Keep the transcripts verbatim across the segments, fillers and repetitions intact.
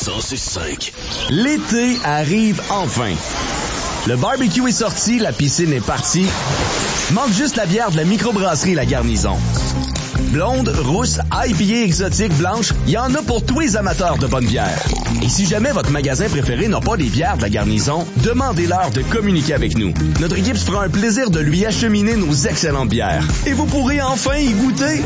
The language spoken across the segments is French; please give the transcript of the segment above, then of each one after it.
cent six cinq. L'été arrive enfin. Le barbecue est sorti, la piscine est partie. Manque juste la bière de la microbrasserie La Garnison. Blonde, rousse, I P A exotique, blanche, il y en a pour tous les amateurs de bonne bière. Et si jamais votre magasin préféré n'a pas les bières de La Garnison, demandez-leur de communiquer avec nous. Notre équipe se fera un plaisir de lui acheminer nos excellentes bières. Et vous pourrez enfin y goûter.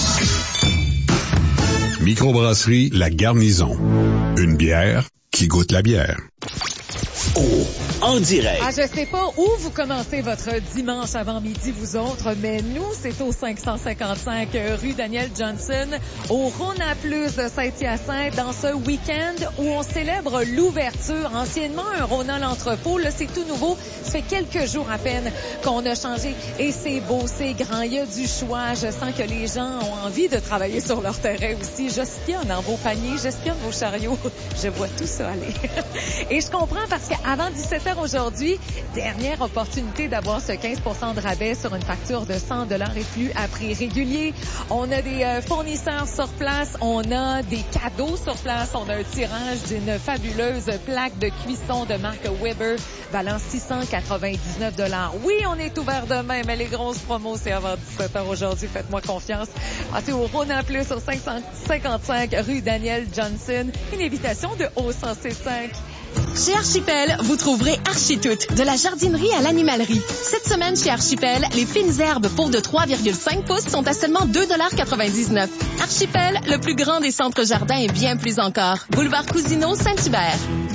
Microbrasserie La Garnison. Une bière qui goûte la bière. Oh, en direct. Ah, je sais pas où vous commencez votre dimanche avant-midi, vous autres, mais nous, c'est au cinq cent cinquante-cinq rue Daniel Johnson, au Rona Plus de Saint-Hyacinthe, dans ce week-end où on célèbre l'ouverture. Anciennement, un Rona l'entrepôt, là, c'est tout nouveau. Ça fait quelques jours à peine qu'on a changé. Et c'est beau, c'est grand, il y a du choix. Je sens que les gens ont envie de travailler sur leur terrain aussi. J'espionne dans vos paniers, j'espionne vos chariots. Je vois tout ça aller. Et je comprends parce qu'avant dix-sept heures aujourd'hui, dernière opportunité d'avoir ce quinze pour cent de rabais sur une facture de cent dollars et plus à prix régulier. On a des euh, fournisseurs sur place, on a des cadeaux sur place, on a un tirage d'une fabuleuse plaque de cuisson de marque Weber valant six cent quatre-vingt-dix-neuf dollars. Oui, on est ouvert demain, mais les grosses promos, c'est avant dix-sept heures aujourd'hui. Faites-moi confiance. Passez au Rona Plus sur cinq cent cinquante-cinq rue Daniel Johnson. Une invitation de O cent six cinq. Chez Archipel, vous trouverez Architoute, de la jardinerie à l'animalerie. Cette semaine, chez Archipel, les fines herbes pour de trois virgule cinq pouces sont à seulement deux dollars quatre-vingt-dix-neuf. Archipel, le plus grand des centres jardins et bien plus encore. Boulevard Cousineau, Saint-Hubert.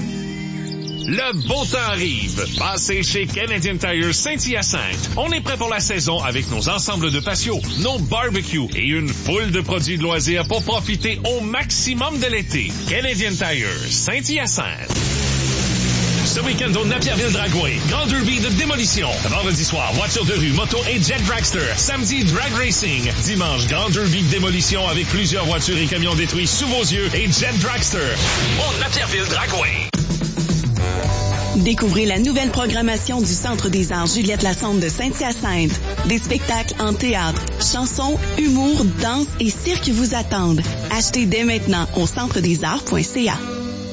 Le beau temps arrive. Passez chez Canadian Tire Saint-Hyacinthe. On est prêt pour la saison avec nos ensembles de patio, nos barbecues et une foule de produits de loisirs pour profiter au maximum de l'été. Canadian Tire Saint-Hyacinthe. Ce week-end au Napierville-Dragway, Grand Derby de démolition. Vendredi soir, voiture de rue, moto et jet dragster. Samedi, drag racing. Dimanche, Grand Derby de démolition avec plusieurs voitures et camions détruits sous vos yeux et jet dragster. Au Napierville-Dragway. Découvrez la nouvelle programmation du Centre des arts Juliette Lassonde de Saint-Hyacinthe. Des spectacles en théâtre, chansons, humour, danse et cirque vous attendent. Achetez dès maintenant au centre des arts point c a.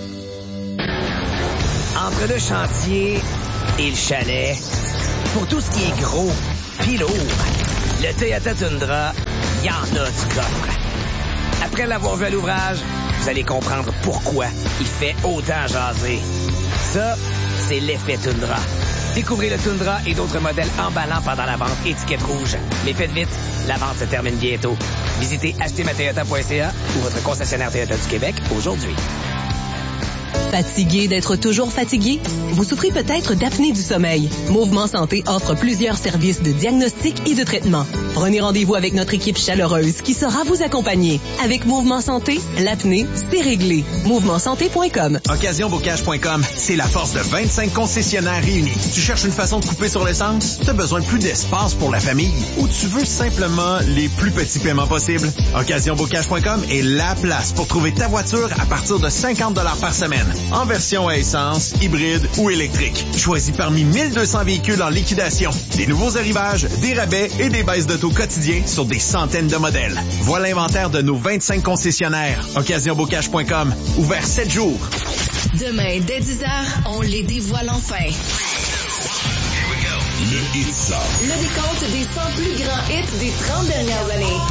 Entre le chantier et le chalet, pour tout ce qui est gros pis lourd, le Toyota Tundra, y en a du coffre. Après l'avoir vu à l'ouvrage, vous allez comprendre pourquoi il fait autant jaser. Ça, c'est l'effet Tundra. Découvrez le Tundra et d'autres modèles emballants pendant la vente étiquette rouge. Mais faites vite, la vente se termine bientôt. Visitez acheter ma toyota point c a ou votre concessionnaire Toyota du Québec aujourd'hui. Fatigué d'être toujours fatigué? Vous souffrez peut-être d'apnée du sommeil. Mouvement Santé offre plusieurs services de diagnostic et de traitement. Prenez rendez-vous avec notre équipe chaleureuse qui saura vous accompagner. Avec Mouvement Santé, l'apnée, c'est réglé. mouvement santé point com. occasion bocage point com, c'est la force de vingt-cinq concessionnaires réunis. Tu cherches une façon de couper sur l'essence? Tu as besoin de plus d'espace pour la famille? Ou tu veux simplement les plus petits paiements possibles? occasion bocage point com est la place pour trouver ta voiture à partir de cinquante dollars par semaine. En version à essence, hybride ou électrique. Choisis parmi mille deux cents véhicules en liquidation. Des nouveaux arrivages, des rabais et des baisses d'auto quotidiens sur des centaines de modèles. Voilà l'inventaire de nos vingt-cinq concessionnaires. occasion bocage point com. Ouvert sept jours. Demain, dès dix heures, on les dévoile enfin. Le hit sort. Le décompte des cent plus grands hits des trente dernières années.